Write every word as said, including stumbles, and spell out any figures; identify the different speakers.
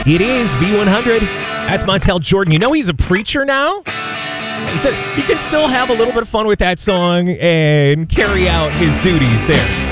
Speaker 1: It is V one hundred. That's Montel Jordan. You know he's a preacher now? He said he can still have a little bit of fun with that song and carry out his duties there.